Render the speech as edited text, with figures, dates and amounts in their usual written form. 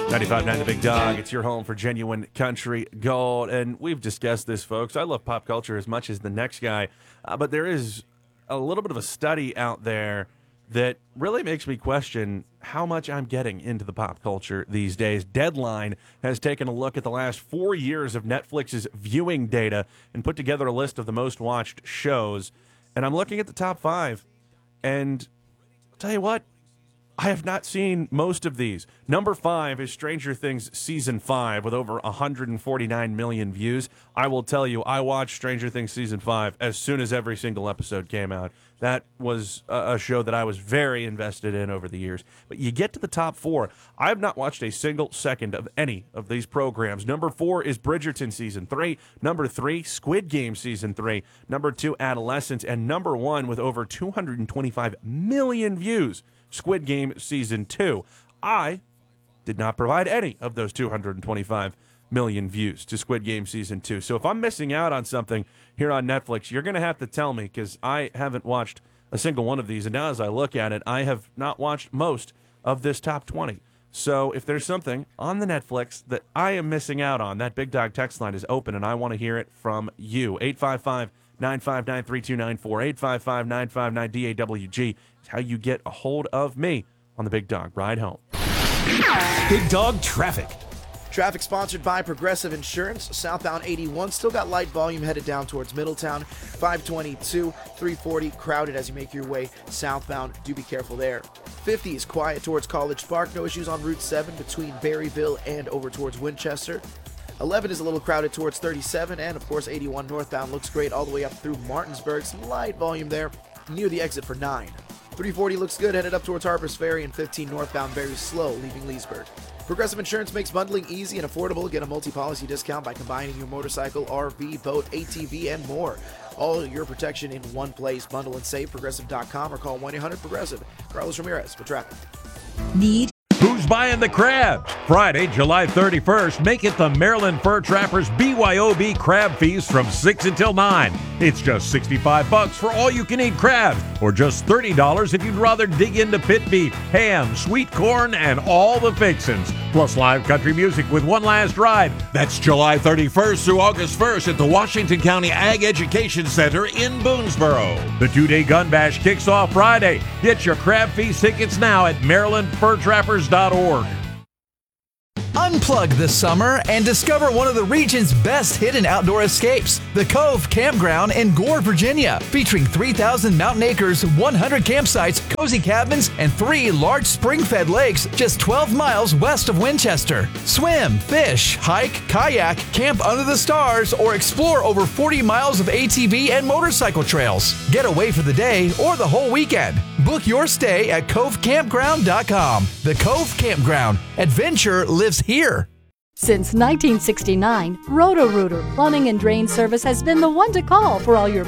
95.9 The Big Dog. It's your home for genuine country gold. And we've discussed this, folks. I love pop culture as much as the next guy. But there is a little bit of a study out there that really makes me question how much I'm getting into the pop culture these days. Deadline has taken a look at the last 4 years of Netflix's viewing data and put together a list of the most watched shows. And I'm looking at the top 5. And I'll tell you what, I have not seen most of these. Number 5 is Stranger Things Season 5 with over 149 million views. I will tell you, I watched Stranger Things Season 5 as soon as every single episode came out. That was a show that I was very invested in over the years. But you get to the top 4, I have not watched a single second of any of these programs. Number 4 is Bridgerton Season 3. Number 3, Squid Game Season 3. Number 2, Adolescence. And number 1 with over 225 million views, Squid Game Season 2. I did not provide any of those 225 million views to Squid Game Season 2. So if I'm missing out on something here on Netflix, you're going to have to tell me, because I haven't watched a single one of these. And now as I look at it, I have not watched most of this top 20. So if there's something on the Netflix that I am missing out on, that Big Dog text line is open, and I want to hear it from you. 855-959-3294, 855-959-DAWG is how you get a hold of me on the Big Dog Ride Home. Big Dog Traffic. Traffic sponsored by Progressive Insurance. Southbound 81 still got light volume headed down towards Middletown. 522, 340 crowded as you make your way southbound. Do be careful there. 50 is quiet towards College Park. No issues on Route 7 between Berryville and over towards Winchester. 11 is a little crowded towards 37, and of course 81 northbound looks great all the way up through Martinsburg. Some light volume there near the exit for 9. 340 looks good headed up towards Harpers Ferry, and 15 northbound very slow leaving Leesburg. Progressive Insurance makes bundling easy and affordable. Get a multi-policy discount by combining your motorcycle, RV, boat, ATV, and more. All your protection in one place. Bundle and save. Progressive.com or call 1-800-PROGRESSIVE. Carlos Ramirez with traffic. Who's buying the crabs? Friday, July 31st, make it the Maryland Fur Trappers BYOB Crab Feast from 6 until 9. It's just $65 for all-you-can-eat crabs, or just $30 if you'd rather dig into pit beef, ham, sweet corn, and all the fixins. Plus live country music with one last ride. That's July 31st through August 1st at the Washington County Ag Education Center in Boonesboro. The two-day gun bash kicks off Friday. Get your Crab Feast tickets now at MarylandFurTrappers.org. Unplug this summer and discover one of the region's best hidden outdoor escapes, the Cove Campground in Gore, Virginia, featuring 3,000 mountain acres, 100 campsites, cozy cabins, and 3 large spring-fed lakes just 12 miles west of Winchester. Swim, fish, hike, kayak, camp under the stars, or explore over 40 miles of ATV and motorcycle trails. Get away for the day or the whole weekend. Book your stay at covecampground.com. The Cove Campground. Adventure lives here. Since 1969, Roto-Rooter Plumbing and Drain Service has been the one to call for all your